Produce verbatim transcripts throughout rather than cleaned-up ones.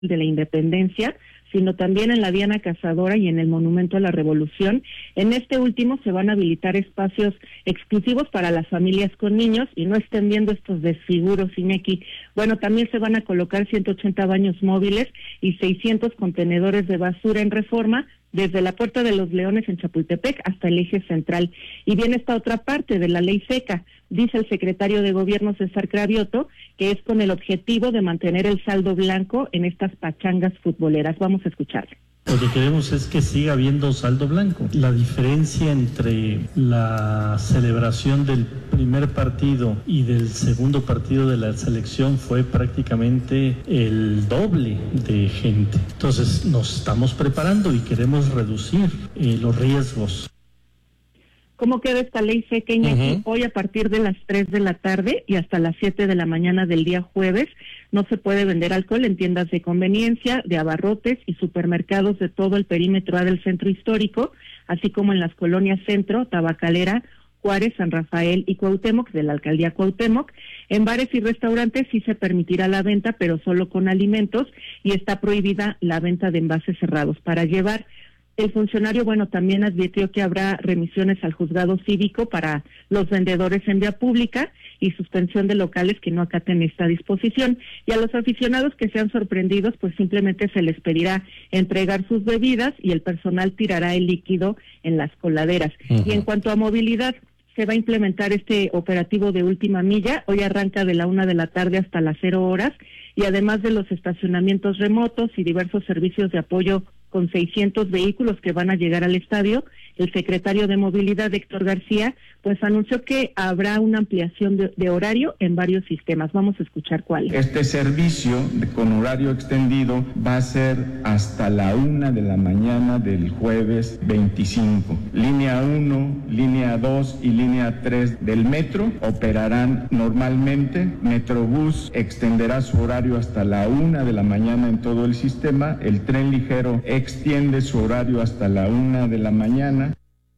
de la Independencia, sino también en la Diana Cazadora y en el Monumento a la Revolución. En este último se van a habilitar espacios exclusivos para las familias con niños y no estén viendo estos desfiguros, Iñaki. Bueno, también se van a colocar ciento ochenta baños móviles y seiscientos contenedores de basura en Reforma, desde la Puerta de los Leones en Chapultepec hasta el eje central. Y viene esta otra parte de la ley seca, dice el secretario de Gobierno César Cravioto, que es con el objetivo de mantener el saldo blanco en estas pachangas futboleras. Vamos a escucharle. Lo que queremos es que siga habiendo saldo blanco. La diferencia entre la celebración del primer partido y del segundo partido de la selección fue prácticamente el doble de gente. Entonces nos estamos preparando y queremos reducir eh, los riesgos. ¿Cómo queda esta ley seca, Iñaki? Uh-huh. Hoy a partir de las tres de la tarde y hasta las siete de la mañana del día jueves no se puede vender alcohol en tiendas de conveniencia, de abarrotes y supermercados de todo el perímetro A del centro histórico, así como en las colonias Centro, Tabacalera, Juárez, San Rafael y Cuauhtémoc, de la alcaldía Cuauhtémoc. En bares y restaurantes sí se permitirá la venta, pero solo con alimentos, y está prohibida la venta de envases cerrados para llevar. El funcionario, bueno, también advirtió que habrá remisiones al juzgado cívico para los vendedores en vía pública y suspensión de locales que no acaten esta disposición. Y a los aficionados que sean sorprendidos, pues simplemente se les pedirá entregar sus bebidas y el personal tirará el líquido en las coladeras. Uh-huh. Y en cuanto a movilidad, se va a implementar este operativo de última milla. Hoy arranca de la una de la tarde hasta las cero horas, y además de los estacionamientos remotos y diversos servicios de apoyo con seiscientos vehículos que van a llegar al estadio, el secretario de Movilidad, Héctor García, pues anunció que habrá una ampliación de, de horario en varios sistemas. Vamos a escuchar cuál. Este servicio de, con horario extendido va a ser hasta la una de la mañana del jueves veinticinco. Línea uno, línea dos y línea tres del metro operarán normalmente. Metrobús extenderá su horario hasta la una de la mañana en todo el sistema. El tren ligero extiende su horario hasta la una de la mañana.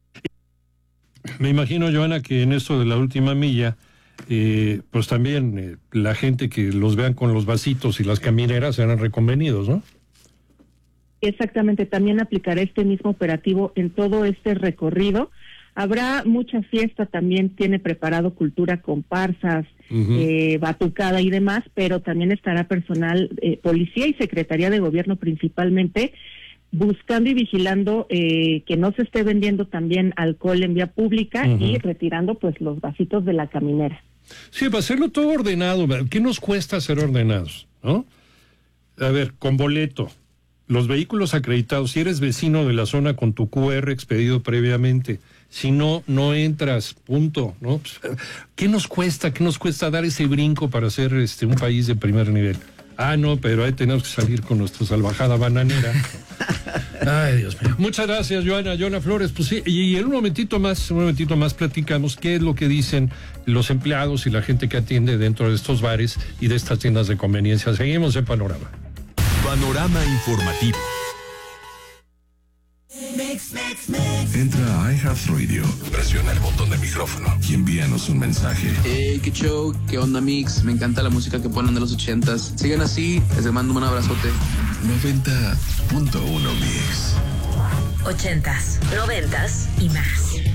Me imagino, Joana, que en esto de la última milla, eh, pues también eh, la gente que los vean con los vasitos y las camineras serán reconvenidos, ¿no? Exactamente, también aplicará este mismo operativo en todo este recorrido. Habrá mucha fiesta, también tiene preparado cultura, comparsas, uh-huh. eh, batucada y demás, pero también estará personal, eh, policía y secretaría de gobierno principalmente, buscando y vigilando eh, que no se esté vendiendo también alcohol en vía pública uh-huh. y retirando pues los vasitos de la caminera. Sí, para hacerlo todo ordenado, ¿qué nos cuesta ser ordenados? ¿No? A ver, con boleto, los vehículos acreditados, si eres vecino de la zona con tu cu erre expedido previamente, si no, no entras, punto, ¿no? ¿Qué nos cuesta? ¿Qué nos cuesta dar ese brinco para ser este un país de primer nivel? Ah, no, pero ahí tenemos que salir con nuestra salvajada bananera. Ay, Dios mío. Muchas gracias, Joana, Joana Flores. Pues sí, y en un momentito más, un momentito más platicamos qué es lo que dicen los empleados y la gente que atiende dentro de estos bares y de estas tiendas de conveniencia. Seguimos en Panorama. Panorama informativo. Entra a iHeartRadio, presiona el botón de micrófono y envíanos un mensaje. Hey, qué show, qué onda, Mix. Me encanta la música que ponen de los ochentas. Sigan así, les mando un abrazote. noventa punto uno Mix. Ochentas, noventas y más.